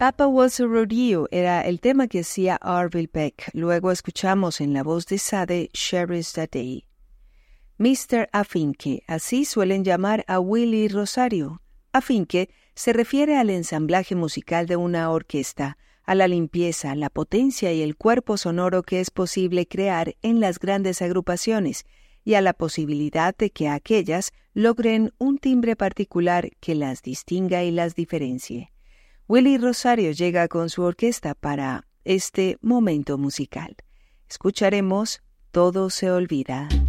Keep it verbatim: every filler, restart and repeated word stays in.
Papa Was a Rodeo era el tema que hacía Orville Peck. Luego escuchamos en la voz de Sade, Cherish the Day. mister Afinque, así suelen llamar a Willy Rosario. Afinque se refiere al ensamblaje musical de una orquesta, a la limpieza, la potencia y el cuerpo sonoro que es posible crear en las grandes agrupaciones y a la posibilidad de que aquellas logren un timbre particular que las distinga y las diferencie. Willy Rosario llega con su orquesta para este momento musical. Escucharemos Todo se olvida.